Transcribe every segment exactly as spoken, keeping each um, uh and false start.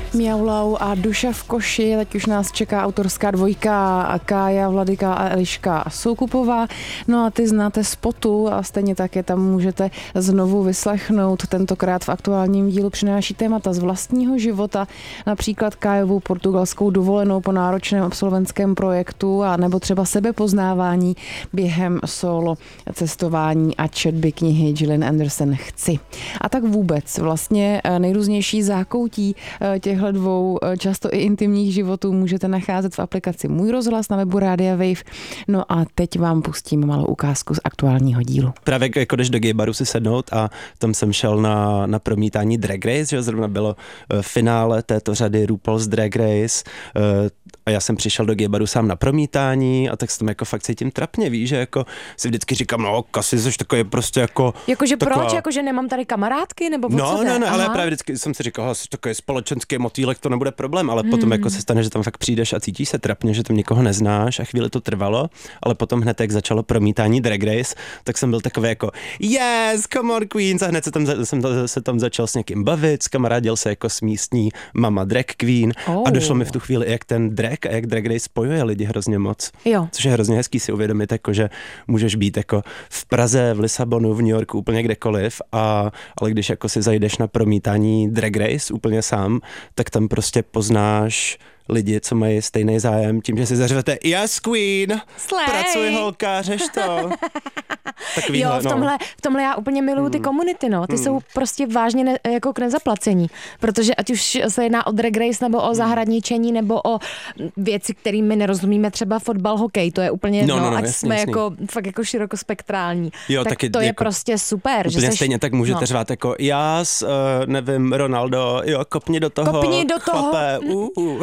Miaulau a Duša v koši, teď už nás čeká autorská dvojka Kája Vladyka a Eliška Soukupová. No a ty znáte spotu a stejně tak je tam můžete znovu vyslechnout. Tentokrát v aktuálním dílu přináší témata z vlastního života, například Kájovou portugalskou dovolenou po náročném absolventském projektu a nebo třeba sebepoznávání během solo cestování a četby knihy Gillian Anderson Chci. A tak vůbec vlastně nejrůznější zákoutí těchto dvou často i intimních životů můžete nacházet v aplikaci Můj rozhlas na webu Rádia Wave. No a teď vám pustím malou ukázku z aktuálního dílu. Právě jako jdeš do gay baru si sednout a tam jsem šel na, na promítání Drag Race, že zrovna bylo uh, finále této řady RuPaul's Drag Race uh, a já jsem přišel do gay baru sám na promítání a tak se tam jako fakt cítím trapně, víš, že jako si vždycky říkám, no Kasi, jsi takový prostě jako... Jakože taková... proč? Jakože nemám tady kamarádky? Nebo no, co no, no, ale Aha. právě vždycky jsem si říkal, jsi takový společenský motýlek, to nebude problém, ale hmm. potom jako se stane, že tam fakt přijdeš a cítíš se trapně, že tam nikoho neznáš a chvíli to trvalo, ale potom hned, jak začalo promítání Drag Race, tak jsem byl takový jako yes, come on queens a hned se tam, jsem se tam začal s někým bavit, skamarádil se jako s místní mama drag queen oh. a došlo mi v tu chvíli, jak ten drag a jak Drag Race spojuje lidi hrozně moc. Jo. Což je hrozně hezký si uvědomit, jako, že můžeš být jako v Praze, v Lisabonu, v New Yorku, úplně kdekoliv, a, ale když jako si zajdeš na promítání Drag Race úplně sám, tak tam prostě poznáš lidi, co mají stejný zájem, tím, že si zařvete yes queen, Slay. pracuj holka, řeš to. Takovýhle, jo, v tomhle, no. v tomhle já úplně miluju ty komunity, no. Ty hmm. jsou prostě vážně ne, jako k nezaplacení, protože ať už se jedná o Drag Race, nebo o zahradničení, nebo o věci, kterými nerozumíme, třeba fotbal, hokej, to je úplně jedno, no, no, no, ať jasný, jsme jasný. jako fakt jako širokospektrální. Jo, tak taky to je jako prostě super. Úplně že seš, stejně tak můžete no. řvát jako jas, uh, nevím, Ronaldo, jo, kopni do toho, kopni do toho, chlape, uh.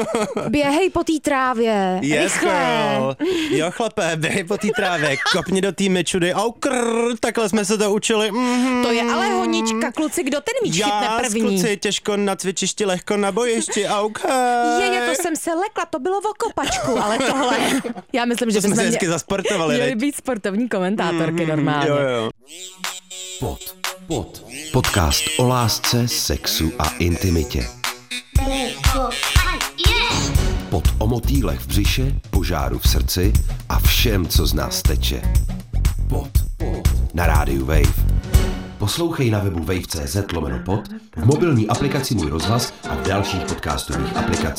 běhej po té trávě, yes, rychle. Girl. Jo, chlape, běhej po té trávě, kopni do té mečudy, au krr, takhle jsme se to učili. Mm-hmm. To je ale honička, kluci, kdo ten míč chytne první? kluci, těžko na cvičišti, lehko na bojišti, auka. Je, je, to jsem se lekla, to bylo v kopačku, ale tohle, já myslím, že to jsme bychom se hezky mě, zasportovali. měli veď? být sportovní komentátorky mm-hmm, normálně. Jo, jo. Pod, pod. Podcast o lásce, sexu a intimitě. Pod o motýlech v břiše, požáru v srdci a všem, co z nás teče. Pod, pod. Na rádiu Wave. Poslouchej na webu wave tečka cz lomeno pod, v mobilní aplikaci Můj rozhlas a v dalších podcastových aplikacích.